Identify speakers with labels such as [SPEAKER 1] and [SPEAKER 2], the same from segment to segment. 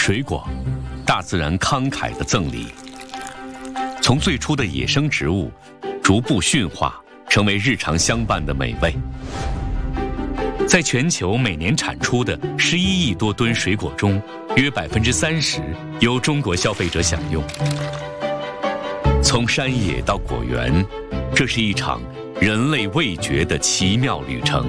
[SPEAKER 1] 水果，大自然慷慨的赠礼，从最初的野生植物，逐步驯化，成为日常相伴的美味。在全球每年产出的11亿多吨水果中，约30%由中国消费者享用。从山野到果园，这是一场人类味觉的奇妙旅程。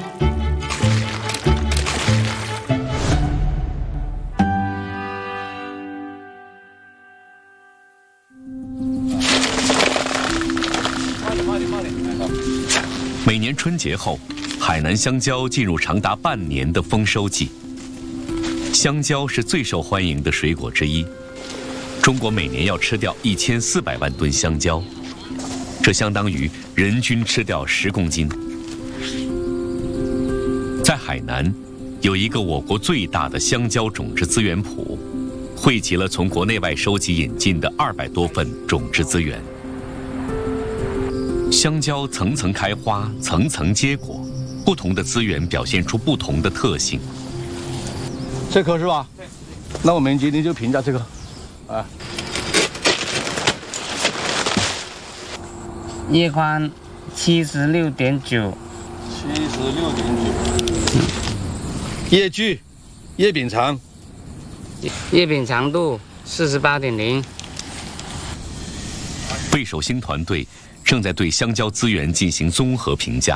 [SPEAKER 1] 每年春节后，海南香蕉进入长达半年的丰收季。香蕉是最受欢迎的水果之一，中国每年要吃掉1400万吨香蕉，这相当于人均吃掉10公斤。在海南，有一个我国最大的香蕉种植资源库，汇集了从国内外收集引进的200多份种植资源。香蕉层层开花，层层结果，不同的资源表现出不同的特性。
[SPEAKER 2] 这颗是吧？对。那我们今天就评价这个，啊。
[SPEAKER 3] 叶宽76.9。
[SPEAKER 2] 76.9。叶距，叶柄长。
[SPEAKER 3] 叶柄长度48.0。
[SPEAKER 1] 魏守兴团队正在对香蕉资源进行综合评价。